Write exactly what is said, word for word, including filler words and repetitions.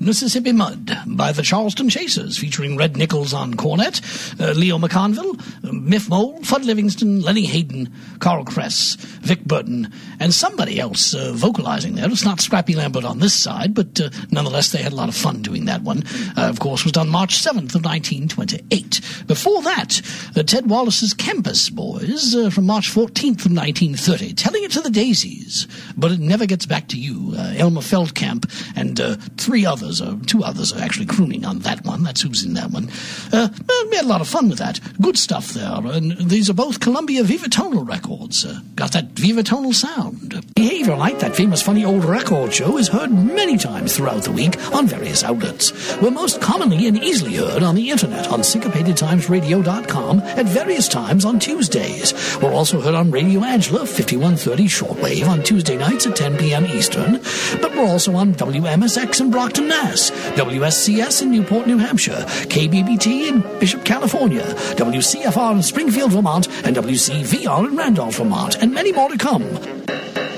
Mississippi Mud by the Charleston Chasers, featuring Red Nichols on cornet, uh, Leo McConville, uh, Miff Mole, Fudd Livingston, Lenny Hayden, Carl Kress, Vic Burton, and somebody else uh, vocalizing there. It's not Scrappy Lambert on this side, but uh, nonetheless they had a lot of fun doing that one. Uh, of course, was done March seventh of nineteen twenty-eight. Before that, uh, Ted Wallace's Campus Boys uh, from March fourteenth of nineteen thirty, Telling It to the Daisies, But It Never Gets Back to You. Uh, Elmer Feldkamp and uh, three others, or two others are actually crooning on that one. That's who's in that one. Uh, we had a lot of fun with that. Good stuff there. And these are both Columbia Vivatonal records. Uh, got that Vivatonal sound. Behavior Like, that famous funny old record show, is heard many times throughout the week on various outlets. We're most commonly and easily heard on the internet on syncopated times radio dot com at various times on Tuesdays. We're also heard on Radio Angela, fifty-one thirty shortwave on Tuesday nights at ten p.m. Eastern. But we're also on W M S X in Brockton, Mass, W S C S in Newport, New Hampshire, K B B T in Bishop, California, W C F R in Springfield, Vermont, and W C V R in Randolph, Vermont, and many more to come.